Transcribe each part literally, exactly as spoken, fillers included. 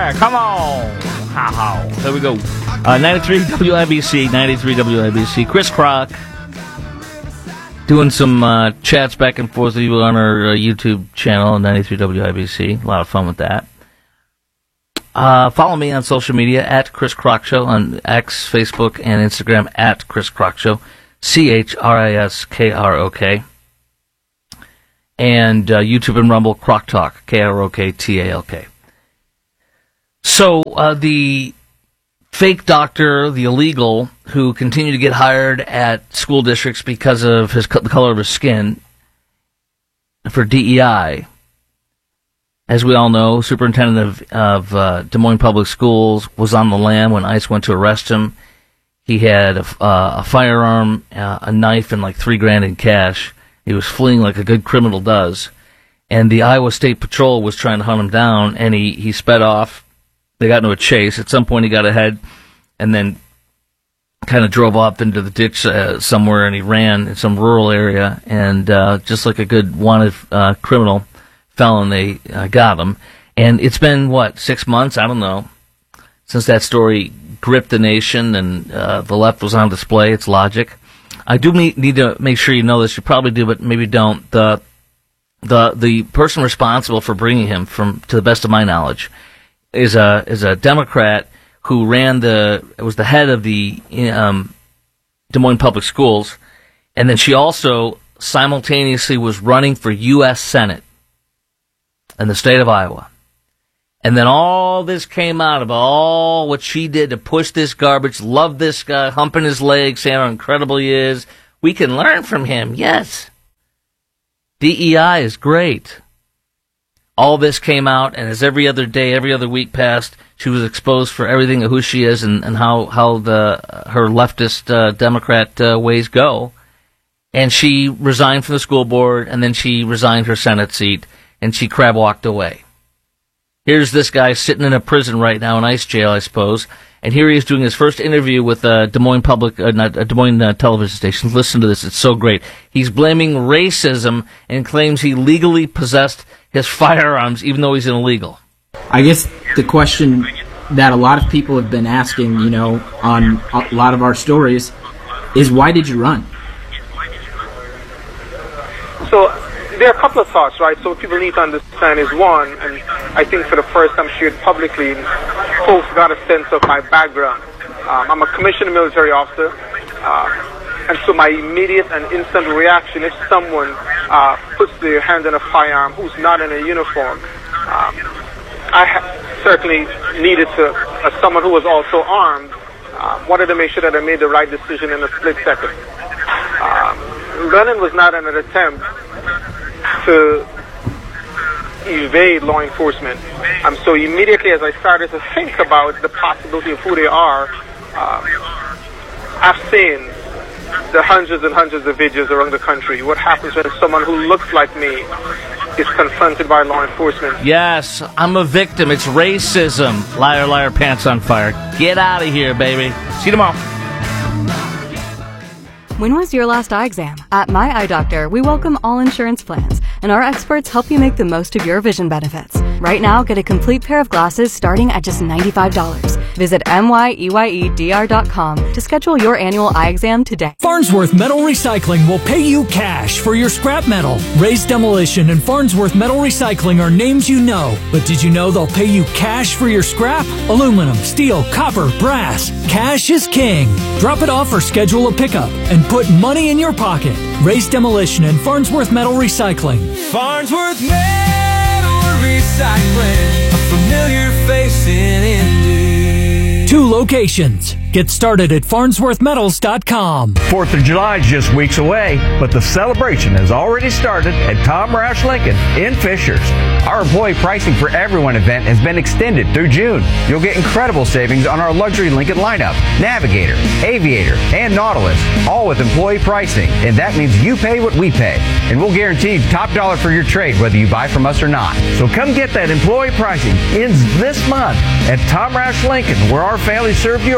Yeah, come on. How, how. There we go. Uh, ninety-three W I B C, ninety-three W I B C. Chris Crock doing some uh, chats back and forth with you on our uh, YouTube channel, ninety-three W I B C. A lot of fun with that. Uh, follow me on social media at Chris Crock Show on X, Facebook, and Instagram at Chris Crock Show. C H R I S K R O K. And uh, YouTube and Rumble, Crock Talk, K R O K T A L K. So uh, the fake doctor, the illegal, who continued to get hired at school districts because of his the color of his skin for D E I. As we all know, superintendent of, of uh, Des Moines Public Schools was on the lam when ICE went to arrest him. He had a, uh, a firearm, uh, a knife, and like three grand in cash. He was fleeing like a good criminal does. And the Iowa State Patrol was trying to hunt him down, and he, he sped off. They got into a chase. At some point, he got ahead and then kind of drove off into the ditch uh, somewhere, and he ran in some rural area. And uh, just like a good wanted uh, criminal felon, they uh, got him. And it's been, what, six months? I don't know, since that story gripped the nation and uh, the left was on display. It's logic. I do need to make sure you know this. You probably do, but maybe don't. The the the person responsible for bringing him, from to the best of my knowledge, is a is a Democrat who ran the was the head of the um, Des Moines Public Schools, and then she also simultaneously was running for U S Senate in the state of Iowa. And then all this came out about all what she did to push this garbage, love this guy, humping his legs, saying how incredible he is. We can learn from him, yes. D E I is great. All this came out, and as every other day, every other week passed, she was exposed for everything of who she is and, and how, how the her leftist uh, Democrat uh, ways go. And she resigned from the school board, and then she resigned her Senate seat, and she crab walked away. Here's this guy sitting in a prison right now, in ICE jail, I suppose, and here he is doing his first interview with a uh, Des Moines public, uh, not, uh, Des Moines uh, television station. Listen to this; it's so great. He's blaming racism and claims he legally possessed his firearms, even though he's an illegal. I guess the question that a lot of people have been asking, you know, on a lot of our stories, is why did you run? So there are a couple of thoughts, right? So what people need to understand is, one, and I think for the first time shared publicly, folks got a sense of my background. Um, I'm a commissioned military officer, uh, and so my immediate and instant reaction, if someone uh, puts their hand on a firearm who's not in a uniform, um, I ha- certainly needed to, as someone who was also armed, uh, wanted to make sure that I made the right decision in a split second. Um, running was not an attempt to evade law enforcement. Um, so immediately as I started to think about the possibility of who they are, um, I've seen the hundreds and hundreds of videos around the country. What happens when someone who looks like me is confronted by law enforcement? Yes, I'm a victim. It's racism. Liar, liar, pants on fire. Get out of here, baby. See you tomorrow. When was your last eye exam? At My Eye Doctor, we welcome all insurance plans, and our experts help you make the most of your vision benefits. Right now, get a complete pair of glasses starting at just ninety-five dollars. Visit M Y E Y E D R dot com to schedule your annual eye exam today. Farnsworth Metal Recycling will pay you cash for your scrap metal. Ray's Demolition and Farnsworth Metal Recycling are names you know, but did you know they'll pay you cash for your scrap? Aluminum, steel, copper, brass. Cash is king. Drop it off or schedule a pickup and put money in your pocket. Ray's Demolition and Farnsworth Metal Recycling. Farnsworth Metal Recycling, a familiar face in Indy. Two locations. Get started at farnsworth metals dot com. Fourth of July is just weeks away, but the celebration has already started at Tom Roush Lincoln in Fishers. Our employee pricing for everyone event has been extended through June. You'll get incredible savings on our luxury Lincoln lineup, Navigator, Aviator, and Nautilus, all with employee pricing. And that means you pay what we pay. And we'll guarantee top dollar for your trade whether you buy from us or not. So come get that employee pricing. Ends this month at Tom Roush Lincoln, where our family served yours since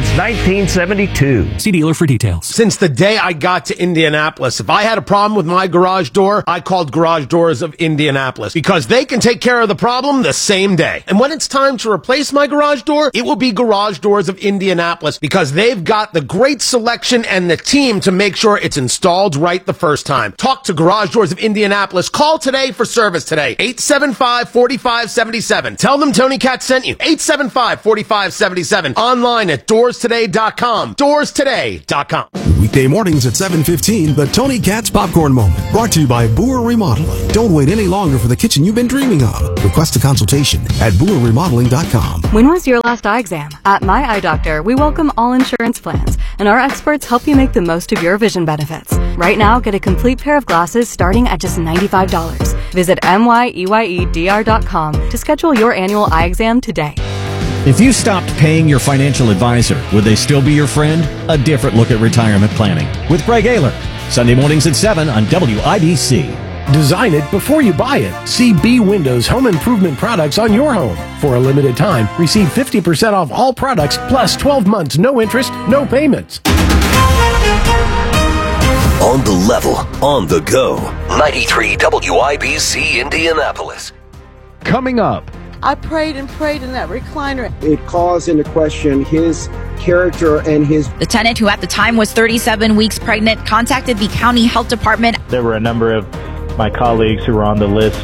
since nineteen seventy-two. See dealer for details. Since the day I got to Indianapolis, if I had a problem with my garage door, I called Garage Doors of Indianapolis because they can take care of the problem the same day. And when it's time to replace my garage door, it will be Garage Doors of Indianapolis because they've got the great selection and the team to make sure it's installed right the first time. Talk to Garage Doors of Indianapolis. Call today for service today. eight seven five, four five seven seven. Tell them Tony Katz sent you. eight seven five, four five seven seven. Online at doors today dot com. doors today dot com. Weekday mornings at seven fifteen, the Tony Katz Popcorn Moment. Brought to you by Boer Remodeling. Don't wait any longer for the kitchen you've been dreaming of. Request a consultation at boer remodeling dot com. When was your last eye exam? At My Eye Doctor, we welcome all insurance plans, and our experts help you make the most of your vision benefits. Right now, get a complete pair of glasses starting at just ninety-five dollars. Visit M Y E Y E D R dot com to schedule your annual eye exam today. If you stopped paying your financial advisor, would they still be your friend? A different look at retirement planning with Greg Ayler. Sunday mornings at seven on W I B C. Design it before you buy it. See B Windows home improvement products on your home. For a limited time, receive fifty percent off all products plus twelve months, no interest, no payments. On the level, on the go. ninety-three W I B C Indianapolis. Coming up. I prayed and prayed in that recliner. It calls into question his character and his... The tenant, who at the time was thirty-seven weeks pregnant, contacted the county health department. There were a number of my colleagues who were on the list.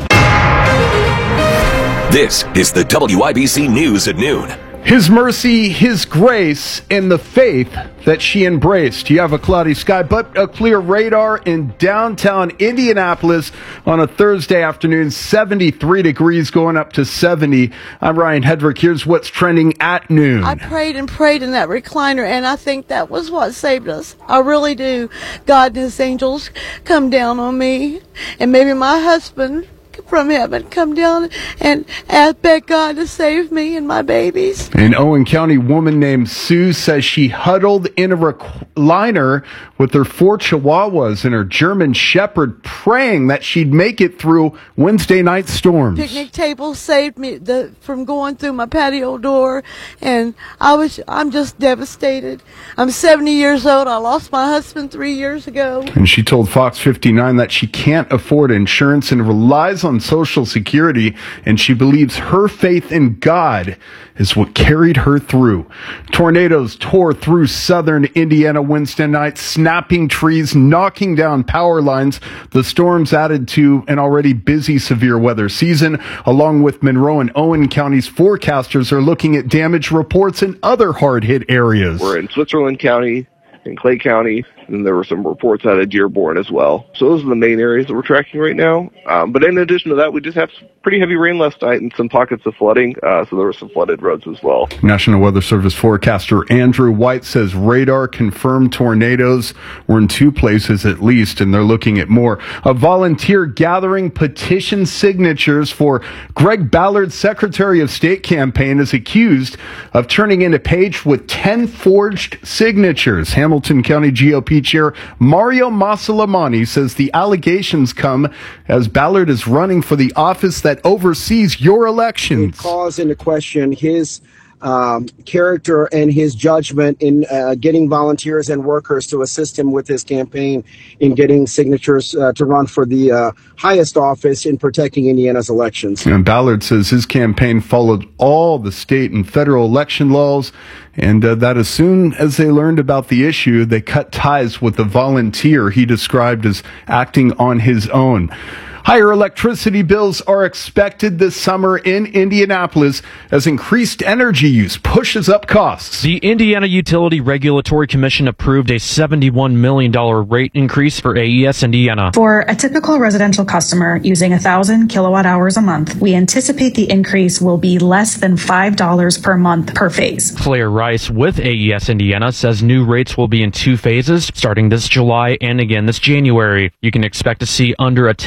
This is the W I B C News at noon. His mercy, His grace, and the faith that she embraced. You have a cloudy sky, but a clear radar in downtown Indianapolis on a Thursday afternoon, seventy-three degrees going up to seventy. I'm Ryan Hedrick. Here's what's trending at noon. I prayed and prayed in that recliner, and I think that was what saved us. I really do. God and His angels come down on me, and maybe my husband from heaven come down and ask, beg God to save me and my babies. An Owen County woman named Sue says she huddled in a recliner with her four chihuahuas and her German shepherd, praying that she'd make it through Wednesday night storms. Picnic table saved me the, from going through my patio door, and I was I'm just devastated. I'm seventy years old. I lost my husband three years ago. And she told Fox fifty-nine that she can't afford insurance and relies on Social Security, and she believes her faith in God is what carried her through. Tornadoes tore through southern Indiana Wednesday night, snapping trees, knocking down power lines. The storms added to an already busy severe weather season. Along with Monroe and Owen counties, forecasters are looking at damage reports in other hard-hit areas. We're in Switzerland County, in Clay County, and there were some reports out of Dearborn as well. So those are the main areas that we're tracking right now. Um, but in addition to that, we just have pretty heavy rain last night and some pockets of flooding. Uh, so there were some flooded roads as well. National Weather Service forecaster Andrew White says radar confirmed tornadoes were in two places at least, and they're looking at more. A volunteer gathering petition signatures for Greg Ballard's Secretary of State campaign is accused of turning in a page with ten forged signatures. Hamilton County G O P Chair Mario Masalamani says the allegations come as Ballard is running for the office that oversees your elections. It calls into question his um, character and his judgment in uh, getting volunteers and workers to assist him with his campaign in getting signatures uh, to run for the uh, highest office in protecting Indiana's elections. And Ballard says his campaign followed all the state and federal election laws, and uh, that as soon as they learned about the issue, they cut ties with the volunteer he described as acting on his own. Higher electricity bills are expected this summer in Indianapolis as increased energy use pushes up costs. The Indiana Utility Regulatory Commission approved a seventy-one million dollars rate increase for A E S Indiana. For a typical residential customer using one thousand kilowatt hours a month, we anticipate the increase will be less than five dollars per month per phase. Claire Rice with A E S Indiana says new rates will be in two phases starting this July and again this January. You can expect to see under a ten dollars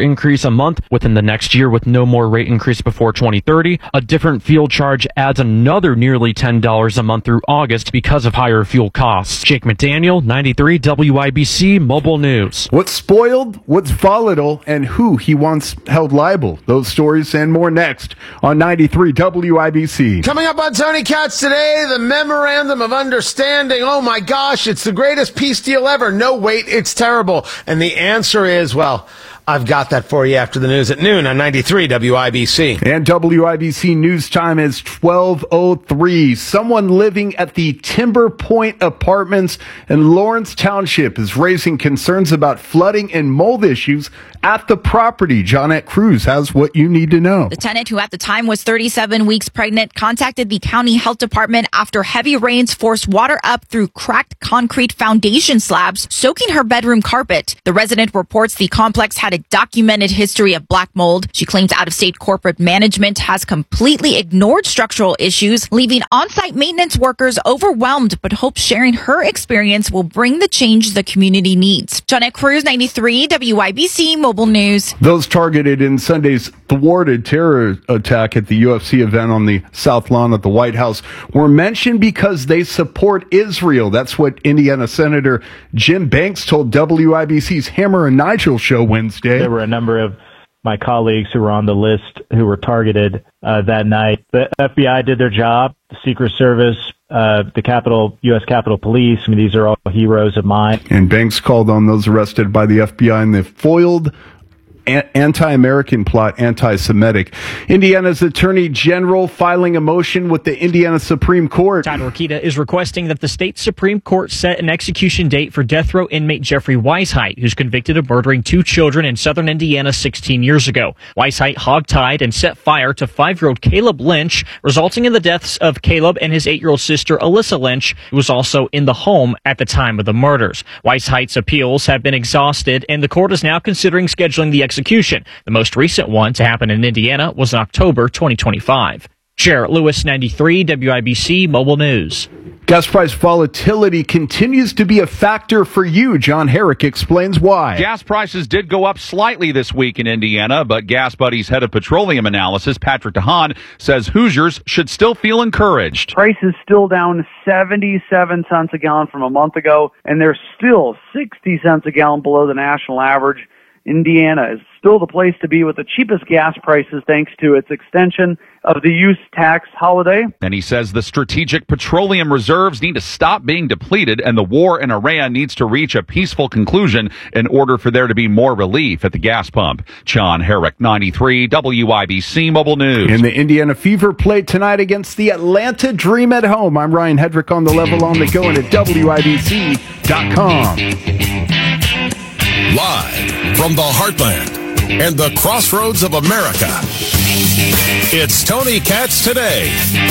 increase a month within the next year with no more rate increase before twenty thirty. A different fuel charge adds another nearly ten dollars a month through August because of higher fuel costs. Jake McDaniel, ninety-three W I B C Mobile News. What's spoiled, what's volatile, and who he once held liable. Those stories and more next on ninety-three W I B C. Coming up on Tony Katz today, the Memorandum of Understanding. Oh my gosh, it's the greatest peace deal ever. No, wait, it's terrible. And the answer is, well, I've got that for you after the news at noon on ninety-three W I B C. And W I B C news time is twelve oh three. Someone living at the Timber Point Apartments in Lawrence Township is raising concerns about flooding and mold issues at the property. Johnette Cruz has what you need to know. The tenant, who at the time was thirty-seven weeks pregnant, contacted the county health department after heavy rains forced water up through cracked concrete foundation slabs, soaking her bedroom carpet. The resident reports the complex had a documented history of black mold. She claims out-of-state corporate management has completely ignored structural issues, leaving on-site maintenance workers overwhelmed, but hopes sharing her experience will bring the change the community needs. Johnette Cruz, ninety-three W I B C Mobile News. Those targeted in Sunday's thwarted terror attack at the U F C event on the South Lawn of the White House were mentioned because they support Israel. That's what Indiana Senator Jim Banks told W I B C's Hammer and Nigel show Wednesday. There were a number of my colleagues who were on the list who were targeted uh, that night. The F B I did their job. The Secret Service, uh, the Capitol, U S Capitol Police. I mean, these are all heroes of mine. And Banks called on those arrested by the F B I and the foiled anti-American plot, anti-Semitic. Indiana's Attorney General filing a motion with the Indiana Supreme Court. Todd Rokita is requesting that the state Supreme Court set an execution date for death row inmate Jeffrey Weishaupt, who's convicted of murdering two children in southern Indiana sixteen years ago. Weishaupt hogtied and set fire to five-year-old Caleb Lynch, resulting in the deaths of Caleb and his eight-year-old sister Alyssa Lynch, who was also in the home at the time of the murders. Weishaupt's appeals have been exhausted, and the court is now considering scheduling the execution. The most recent one to happen in Indiana was in October twenty twenty-five. Jarrett Lewis, ninety-three W I B C Mobile News. Gas price volatility continues to be a factor for you. John Herrick explains why. Gas prices did go up slightly this week in Indiana, but Gas Buddy's head of petroleum analysis, Patrick DeHaan, says Hoosiers should still feel encouraged. Price is still down seventy-seven cents a gallon from a month ago, and they're still sixty cents a gallon below the national average. Indiana is still the place to be with the cheapest gas prices thanks to its extension of the use tax holiday. And he says the strategic petroleum reserves need to stop being depleted and the war in Iran needs to reach a peaceful conclusion in order for there to be more relief at the gas pump. John Herrick, ninety-three W I B C Mobile News. And the Indiana Fever played tonight against the Atlanta Dream at home. I'm Ryan Hedrick on the level on the go and at W I B C dot com. Live from the heartland and the crossroads of America, it's Tony Katz Today.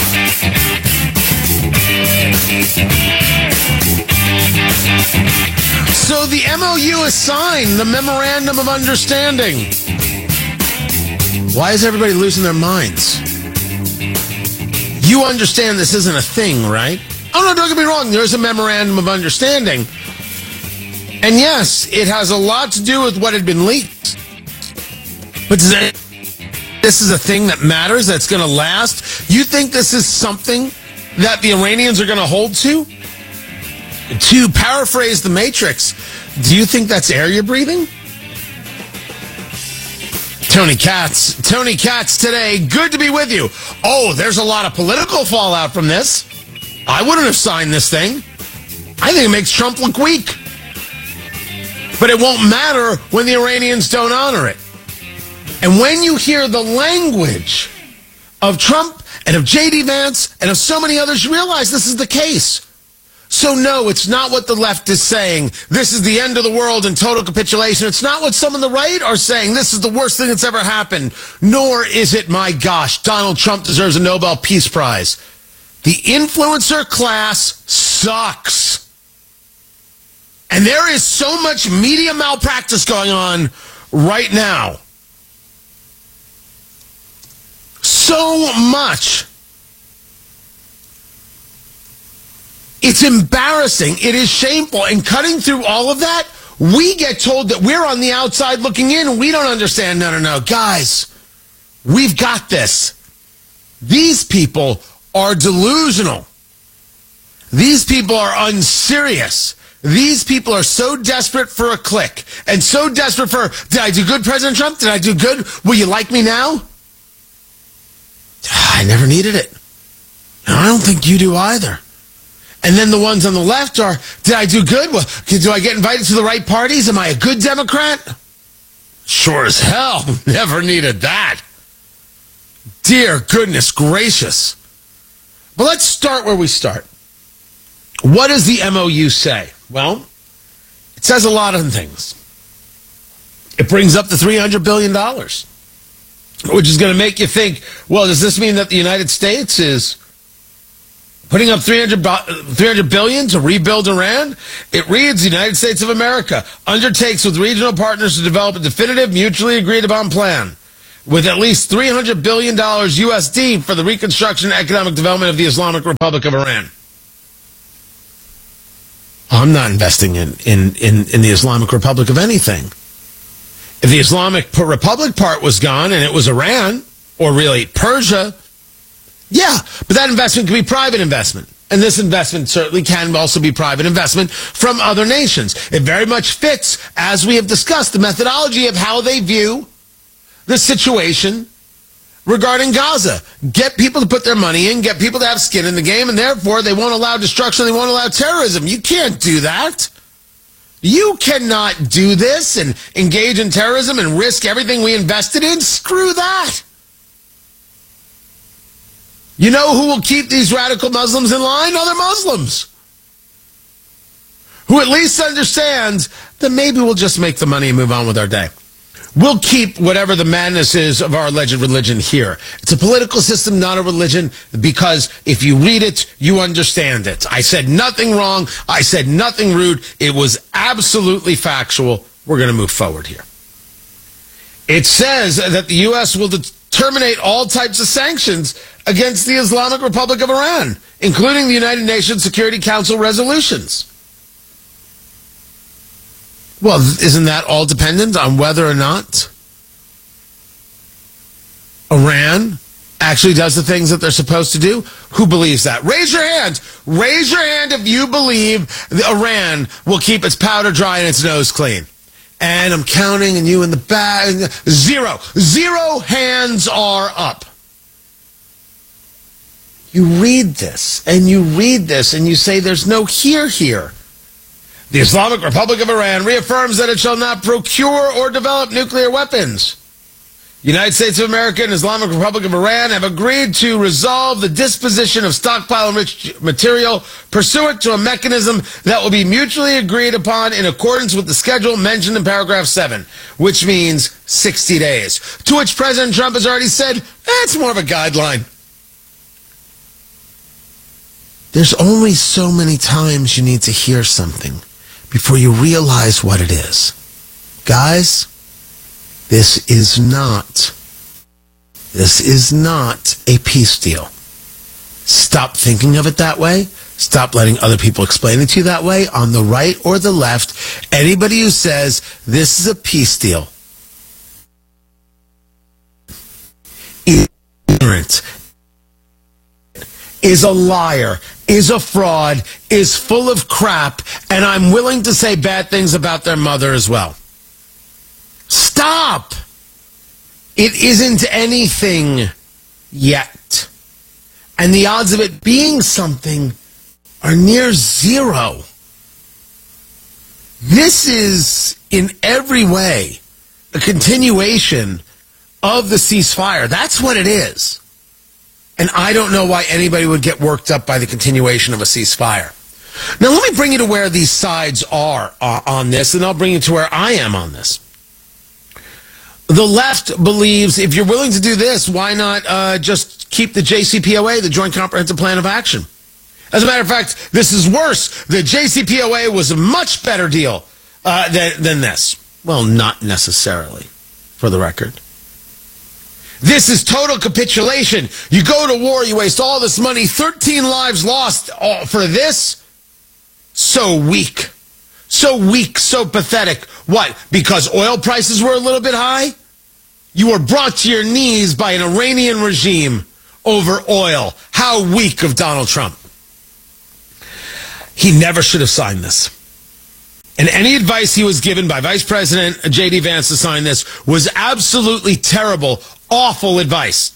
So the M O U is signed, the Memorandum of Understanding. Why is everybody losing their minds? You understand this isn't a thing, right? Oh, no, don't get me wrong. There's a Memorandum of Understanding. And yes, it has a lot to do with what had been leaked. But does that, this is a thing that matters, that's going to last? You think this is something that the Iranians are going to hold to? To paraphrase the Matrix, do you think that's air you're breathing? Tony Katz. Tony Katz today. Good to be with you. Oh, there's a lot of political fallout from this. I wouldn't have signed this thing. I think it makes Trump look weak. But it won't matter when the Iranians don't honor it. And when you hear the language of Trump and of J D Vance and of so many others, you realize this is the case. So no, it's not what the left is saying. This is the end of the world and total capitulation. It's not what some on the right are saying. This is the worst thing that's ever happened. Nor is it, my gosh, Donald Trump deserves a Nobel Peace Prize. The influencer class sucks. And there is so much media malpractice going on right now. So much. It's embarrassing. It is shameful. And cutting through all of that, we get told that we're on the outside looking in and we don't understand. No, no, no. Guys, we've got this. These people are delusional. These people are unserious. These people are so desperate for a click and so desperate for, did I do good, President Trump? Did I do good? Will you like me now? I never needed it. I don't think you do either. And then the ones on the left are, did I do good? Well, do I get invited to the right parties? Am I a good Democrat? Sure as hell. Never needed that. Dear goodness gracious. But let's start where we start. What does the M O U say? Well, it says a lot of things. It brings up the three hundred billion dollars, which is going to make you think, well, does this mean that the United States is putting up three hundred billion dollars to rebuild Iran? It reads, the United States of America undertakes with regional partners to develop a definitive, mutually agreed upon plan with at least three hundred billion dollars U S D for the reconstruction and economic development of the Islamic Republic of Iran. I'm not investing in, in, in, in the Islamic Republic of anything. If the Islamic Republic part was gone and it was Iran, or really Persia, yeah, but that investment can be private investment. And this investment certainly can also be private investment from other nations. It very much fits, as we have discussed, the methodology of how they view the situation regarding Gaza. Get people to put their money in, get people to have skin in the game, and therefore they won't allow destruction, they won't allow terrorism. You can't do that. You cannot do this and engage in terrorism and risk everything we invested in. Screw that. You know who will keep these radical Muslims in line? Other Muslims. Who at least understands that maybe we'll just make the money and move on with our day. We'll keep whatever the madness is of our alleged religion here. It's a political system, not a religion, because if you read it, you understand it. I said nothing wrong. I said nothing rude. It was absolutely factual. We're going to move forward here. It says that the U S will terminate all types of sanctions against the Islamic Republic of Iran, including the United Nations Security Council resolutions. Well, isn't that all dependent on whether or not Iran actually does the things that they're supposed to do? Who believes that? Raise your hand. Raise your hand if you believe that Iran will keep its powder dry and its nose clean. And I'm counting, and you in the back. Zero. Zero hands are up. You read this, and you read this, and you say there's no here here. The Islamic Republic of Iran reaffirms that it shall not procure or develop nuclear weapons. The United States of America and Islamic Republic of Iran have agreed to resolve the disposition of stockpile-enriched material pursuant to a mechanism that will be mutually agreed upon in accordance with the schedule mentioned in paragraph seven, which means sixty days. To which President Trump has already said, that's more of a guideline. There's only so many times you need to hear something before you realize what it is. Guys, this is not, this is not a peace deal. Stop thinking of it that way. Stop letting other people explain it to you that way, on the right or the left. Anybody who says this is a peace deal is ignorant, is a liar, is a fraud, is full of crap, and I'm willing to say bad things about their mother as well. Stop! It isn't anything yet. And the odds of it being something are near zero. This is, in every way, a continuation of the ceasefire. That's what it is. And I don't know why anybody would get worked up by the continuation of a ceasefire. Now, let me bring you to where these sides are uh, on this, and I'll bring you to where I am on this. The left believes if you're willing to do this, why not uh, just keep the J C P O A, the Joint Comprehensive Plan of Action? As a matter of fact, this is worse. The J C P O A was a much better deal uh, than, than this. Well, not necessarily, for the record. This is total capitulation. You go to war, you waste all this money, thirteen lives lost for this. So weak. So weak, so pathetic. What? Because oil prices were a little bit high? You were brought to your knees by an Iranian regime over oil. How weak of Donald Trump. He never should have signed this. And any advice he was given by Vice President J D Vance to sign this was absolutely terrible, awful advice.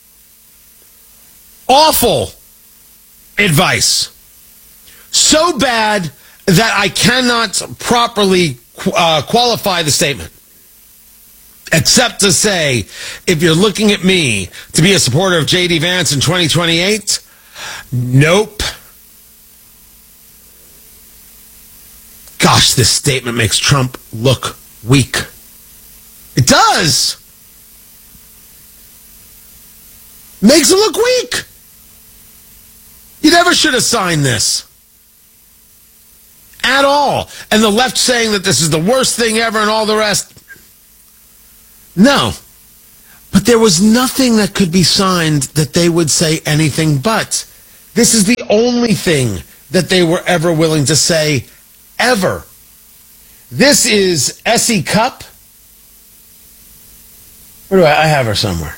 Awful advice. So bad that I cannot properly uh, qualify the statement. Except to say, if you're looking at me to be a supporter of J D Vance in twenty twenty-eight, nope. Gosh, this statement makes Trump look weak. It does. Makes him look weak. You never should have signed this. At all. And the left saying that this is the worst thing ever and all the rest. No. But there was nothing that could be signed that they would say anything but. This is the only thing that they were ever willing to say, ever. This is Essie Cupp. Where do I, I have her somewhere.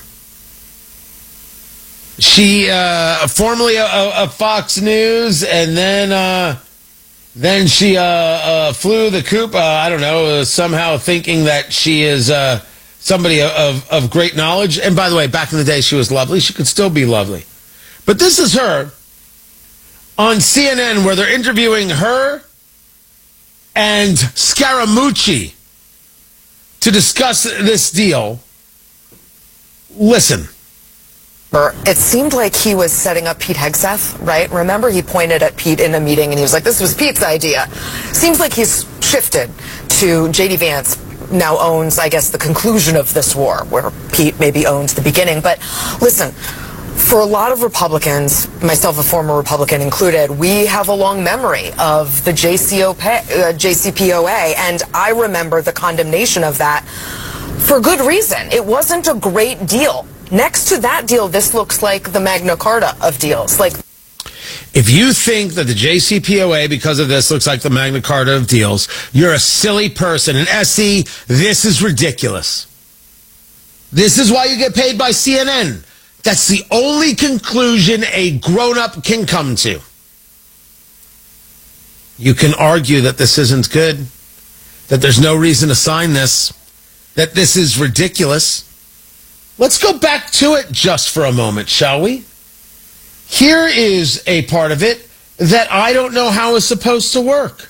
She, uh, formerly of Fox News, and then, uh, then she, uh, uh, flew the coop, uh, I don't know, uh, somehow thinking that she is, uh, somebody of, of great knowledge. And by the way, back in the day, she was lovely. She could still be lovely. But this is her on C N N where they're interviewing her and Scaramucci to discuss this deal. Listen. It seemed like he was setting up Pete Hegseth, right? Remember, he pointed at Pete in a meeting and he was like, this was Pete's idea. Seems like he's shifted to J D Vance now owns, I guess, the conclusion of this war, where Pete maybe owns the beginning. But listen, for a lot of Republicans, myself a former Republican included, we have a long memory of the J C P O A, and I remember the condemnation of that for good reason. It wasn't a great deal. Next to that deal, this looks like the Magna Carta of deals. Like, if you think that the J C P O A, because of this, looks like the Magna Carta of deals, you're a silly person. And S E, this is ridiculous. This is why you get paid by C N N. That's the only conclusion a grown-up can come to. You can argue that this isn't good, that there's no reason to sign this, that this is ridiculous. Let's go back to it just for a moment, shall we? Here is a part of it that I don't know how is supposed to work.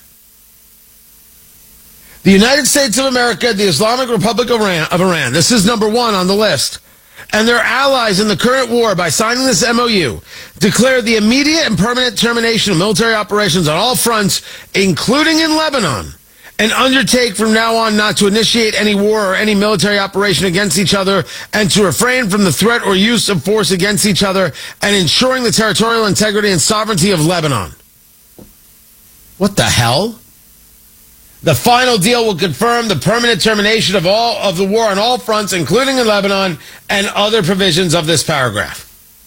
The United States of America, the Islamic Republic of Iran, of Iran, this is number one on the list, and their allies in the current war, by signing this M O U, declare the immediate and permanent termination of military operations on all fronts, including in Lebanon, and undertake from now on not to initiate any war or any military operation against each other, and to refrain from the threat or use of force against each other, and ensuring the territorial integrity and sovereignty of Lebanon. What the hell? The final deal will confirm the permanent termination of all of the war on all fronts, including in Lebanon, and other provisions of this paragraph.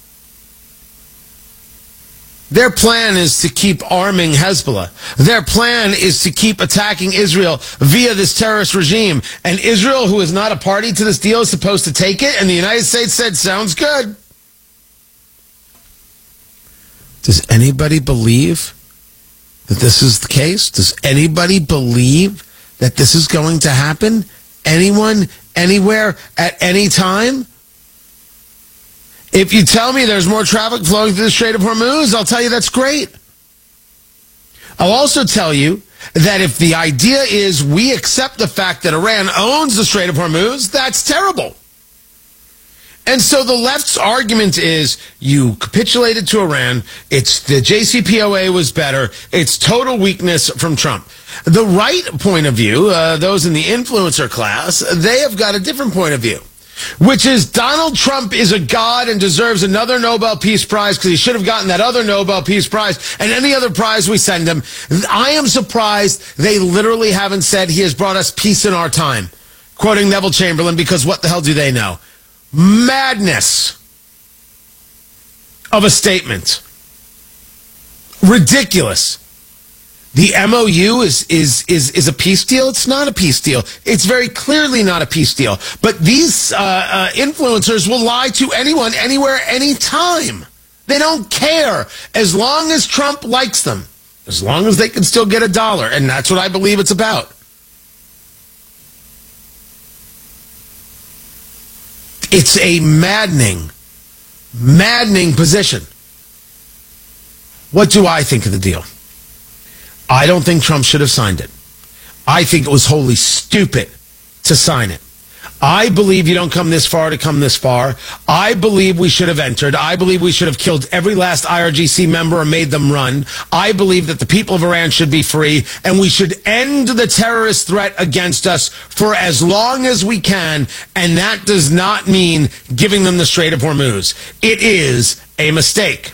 Their plan is to keep arming Hezbollah. Their plan is to keep attacking Israel via this terrorist regime. And Israel, who is not a party to this deal, is supposed to take it, and the United States said, sounds good. Does anybody believe that this is the case? Does anybody believe that this is going to happen? Anyone, anywhere, at any time? If you tell me there's more traffic flowing through the Strait of Hormuz, I'll tell you that's great. I'll also tell you that if the idea is we accept the fact that Iran owns the Strait of Hormuz, that's terrible. And so the left's argument is you capitulated to Iran. It's the J C P O A was better. It's total weakness from Trump. The right point of view, uh, those in the influencer class, they have got a different point of view, which is Donald Trump is a god and deserves another Nobel Peace Prize because he should have gotten that other Nobel Peace Prize and any other prize we send him. I am surprised they literally haven't said he has brought us peace in our time, quoting Neville Chamberlain, because what the hell do they know? Madness of a statement. Ridiculous. The M O U is, is, is, is a peace deal? It's not a peace deal. It's very clearly not a peace deal. But these uh, uh, influencers will lie to anyone, anywhere, anytime. They don't care as long as Trump likes them, as long as they can still get a dollar. And that's what I believe it's about. It's a maddening, maddening position. What do I think of the deal? I don't think Trump should have signed it. I think it was wholly stupid to sign it. I believe you don't come this far to come this far. I believe we should have entered. I believe we should have killed every last I R G C member and made them run. I believe that the people of Iran should be free, and we should end the terrorist threat against us for as long as we can, and that does not mean giving them the Strait of Hormuz. It is a mistake.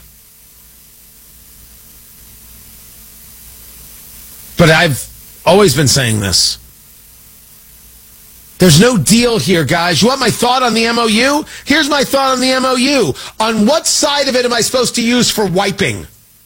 But I've always been saying this. There's no deal here, guys. You want my thought on the M O U? Here's my thought on the M O U. On what side of it am I supposed to use for wiping?